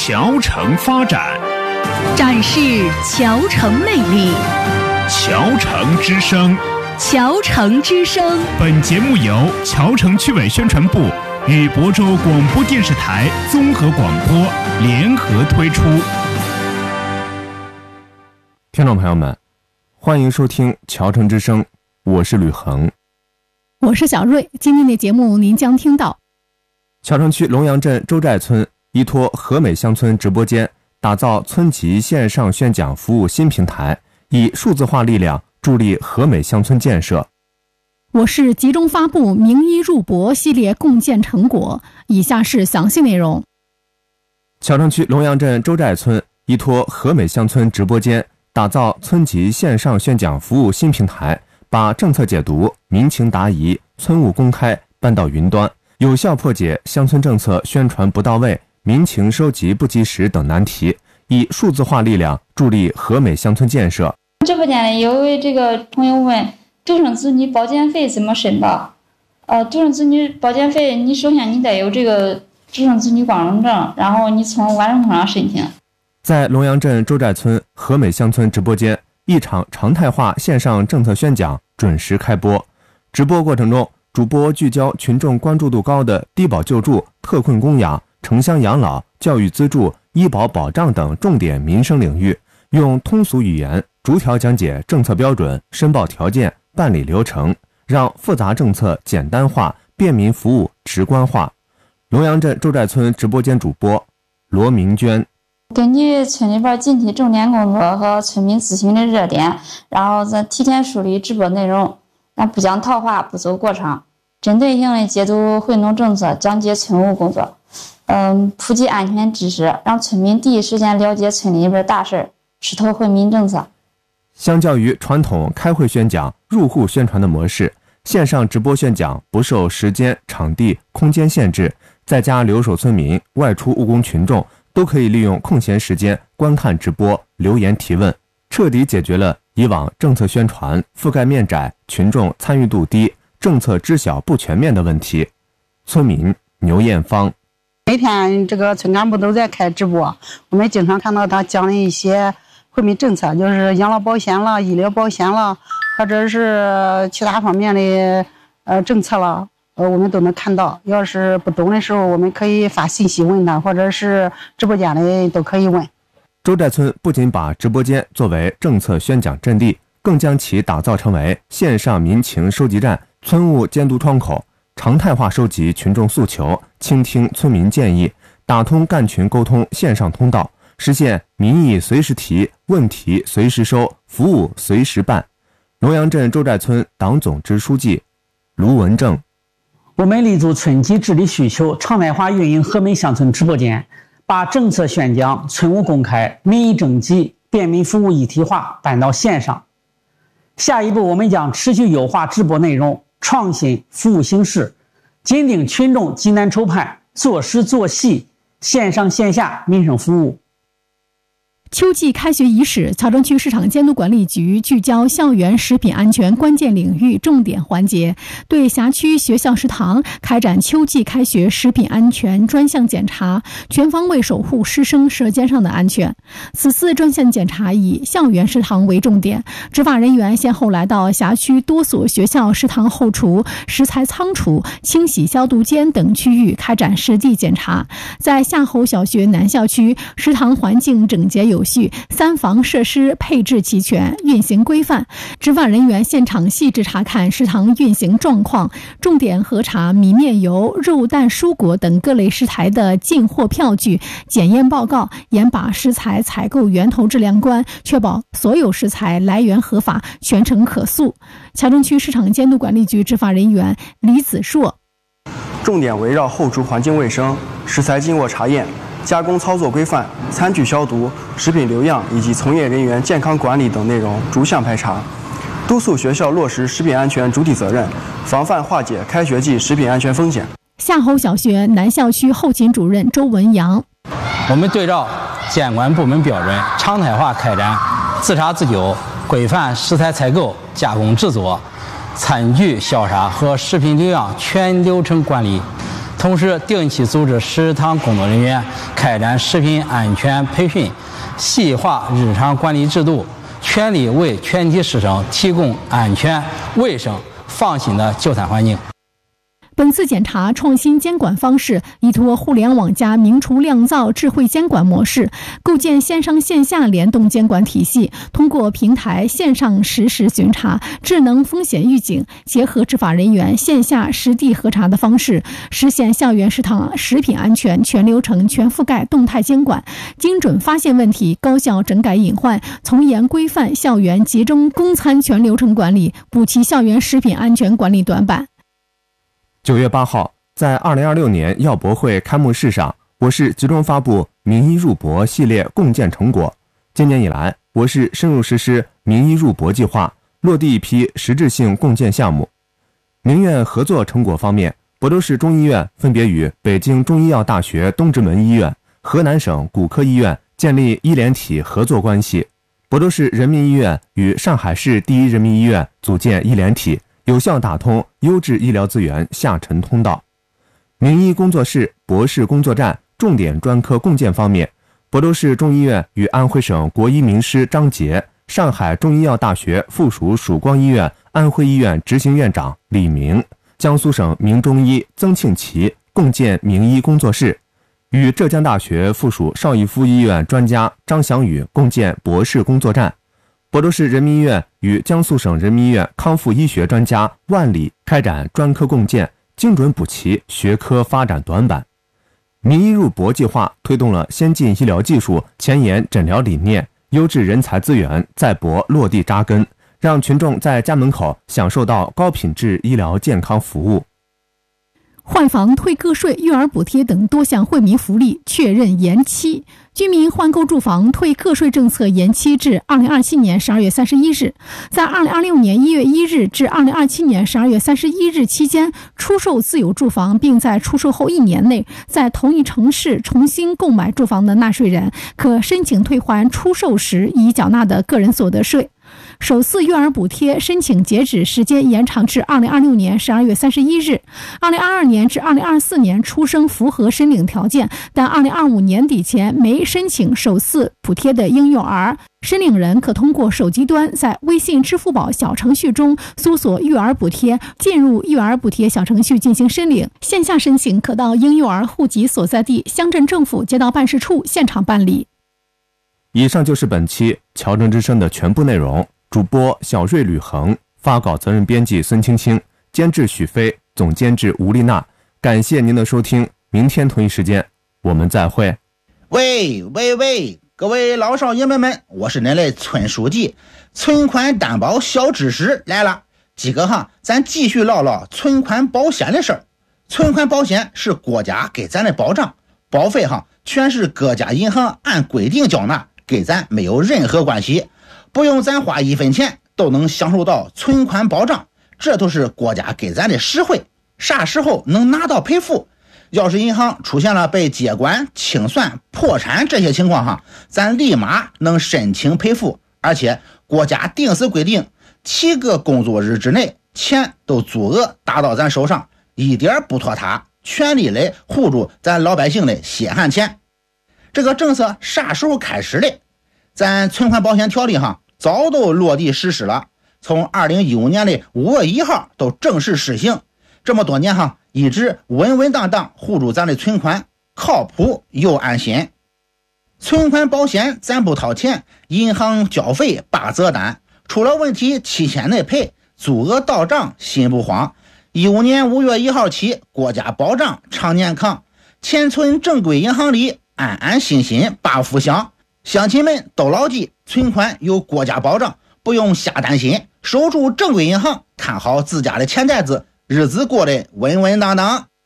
侨城发展， 展示侨城魅力。 侨城之声， 侨城之声。 本节目由侨城区委宣传部与亳州广播电视台综合广播联合推出。 听众朋友们，欢迎收听侨城之声，我是吕恒， 我是小瑞。今天的节目您将听到侨城区龙阳镇周寨村依托和美乡村直播间，打造村级线上宣讲服务新平台，以数字化力量助力和美乡村建设。 我市集中发布名医入博系列共建成果，以下是详细内容。 侨城区龙阳镇周寨村依托和美乡村直播间，打造村级线上宣讲服务新平台，把政策解读、民情答疑、村务公开搬到云端，有效破解乡村政策宣传不到位、民情收集不及时等难题，以数字化力量助力和美乡村建设。 直播间里有位这个朋友问，独生子女保健费怎么申报？独生子女保健费，你首先你得有这个独生子女光荣证，然后你从万人通上申请。 在龙阳镇周寨村和美乡村直播间，一场常态化线上政策宣讲准时开播。直播过程中，主播聚焦群众关注度高的低保救助、特困供养、城乡养老、教育资助、医保保障等重点民生领域，用通俗语言逐条讲解政策标准、申报条件、办理流程，让复杂政策简单化、便民服务直观化。龙阳镇周寨村直播间主播罗明娟， 根据村里边近期重点工作和村民咨询的热点，然后咱提前梳理直播内容，咱不讲套话，不走过场，针对性的解读惠农政策，讲解村务工作，普及安全知识，让村民第一时间了解村里边大事，吃透惠民政策。 相较于传统开会宣讲、入户宣传的模式，线上直播宣讲不受时间、场地、空间限制，在家留守村民、外出务工群众都可以利用空闲时间观看直播、留言提问，彻底解决了以往政策宣传覆盖面窄、群众参与度低、政策知晓不全面的问题。村民牛艳芳， 每天这个村干部都在开直播，我们经常看到他讲的一些惠民政策，就是养老保险了、医疗保险了，或者是其他方面的政策了，我们都能看到。要是不懂的时候，我们可以发信息问他，或者是直播间里都可以问。 周寨村不仅把直播间作为政策宣讲阵地，更将其打造成为线上民情收集站、村务监督窗口，常态化收集群众诉求，倾听村民建议，打通干群沟通线上通道，实现民意随时提、问题随时收、服务随时办。龙阳镇周寨村党总支书记卢文正， 我们立足村级治理需求，常态化运营和美乡村直播间，把政策宣讲、村务公开、民意征集、便民服务一体化搬到线上。下一步，我们将持续优化直播内容，创新服务形式，紧盯群众急难愁盼，做实做细，线上线下民生服务。 秋季开学伊始，侨城区市场监督管理局聚焦校园食品安全关键领域重点环节，对辖区学校食堂开展秋季开学食品安全专项检查，全方位守护师生舌尖上的安全。此次专项检查以校园食堂为重点，执法人员先后来到辖区多所学校食堂后厨、食材仓储、清洗消毒间等区域开展实地检查。在夏侯小学南校区，食堂环境整洁有序，三防设施配置齐全，运行规范。执法人员现场细致查看食堂运行状况，重点核查米面油、肉蛋蔬果等各类食材的进货票据、检验报告，严把食材采购源头质量关，确保所有食材来源合法，全程可溯。侨城区市场监督管理局执法人员李子硕， 重点围绕后厨环境卫生、食材进货查验、加工操作规范、餐具消毒、食品留样以及从业人员健康管理等内容逐项排查，督促学校落实食品安全主体责任，防范化解开学季食品安全风险。 夏侯小学南校区后勤主任周文阳， 我们对照监管部门标准，常态化开展自查自纠、规范食材采购、加工制作、餐具消杀和食品留样全流程管理， 同时定期组织食堂工作人员开展食品安全培训，细化日常管理制度，全力为全体师生提供安全、卫生、放心的就餐环境。 本次检查创新监管方式，依托互联网加明厨亮灶智慧监管模式，构建线上线下联动监管体系，通过平台线上实时巡查、智能风险预警，结合执法人员线下实地核查的方式，实现校园食堂食品安全全流程全覆盖动态监管，精准发现问题，高效整改隐患，从严规范校园集中供餐全流程管理，补齐校园食品安全管理短板。 9月8号，在2026年药博会开幕式上，我市集中发布名医入博系列共建成果。今年以来，我市深入实施名医入博计划，落地一批实质性共建项目。名院合作成果方面，亳州市中医院分别与北京中医药大学东直门医院、河南省骨科医院建立医联体合作关系。亳州市人民医院与上海市第一人民医院组建医联体，有效打通优质医疗资源下沉通道。名医工作室、博士工作站重点专科共建方面，亳州市中医院与安徽省国医名师张杰、上海中医药大学附属曙光医院安徽医院执行院长李明、江苏省名中医曾庆奇共建名医工作室，与浙江大学附属邵逸夫医院专家张祥宇共建博士工作站。亳州市人民医院与江苏省人民医院康复医学专家万里开展专科共建，精准补齐学科发展短板。名医入博计划推动了先进医疗技术、前沿诊疗理念、优质人才资源在博落地扎根，让群众在家门口享受到高品质医疗健康服务。 换房、退个税、育儿补贴等多项惠民福利确认延期。居民换购住房退个税政策延期至2027年12月31日。在2026年1月1日至2027年12月31日期间出售自有住房，并在出售后1年内在同一城市重新购买住房的纳税人，可申请退还出售时已缴纳的个人所得税。首次育儿补贴申请截止时间延长至2026年12月31日。2022年至2024年出生符合申领条件，但2025年底前没申请首次补贴的婴幼儿，申领人可通过手机端在微信、支付宝小程序中搜索育儿补贴，进入育儿补贴小程序进行申领。线下申请可到婴幼儿户籍所在地乡镇政府街道办事处现场办理。 以上就是本期侨城之声的全部内容。主播小瑞、吕恒，发稿责任编辑孙青青，监制许飞，总监制吴丽娜。感谢您的收听，明天同一时间我们再会。 喂，各位老少爷们们，我是您的村书记。存款担保小知识来了，今个咱继续唠唠存款保险的事儿。存款保险是国家给咱的保障，保费全是各家银行按规定缴纳，跟咱没有任何关系，不用咱花1分钱都能享受到存款保障，这都是国家给咱的实惠。啥时候能拿到赔付？要是银行出现了被接管、清算、破产这些情况咱立马能申请赔付，而且国家定时规定7个工作日之内钱都足额打到咱手上，一点不拖沓，全力来护住咱老百姓的血汗钱。这个政策啥时候开始的？咱存款保险条例早都落地实施了，从2015年的5月1号都正式实行。这么多年一直稳稳当当护住咱的存款，靠谱又安心。存款保险咱不掏钱，银行交费8折单，出了问题7天内赔，足额到账心不慌。15年5月1号起，国家保障常年康，钱存正规银行里，安安心心把福享。乡亲们都牢记，存款有国家保障，不用瞎担心，守住正规银行，看好自家的钱袋子，日子过得稳稳当当。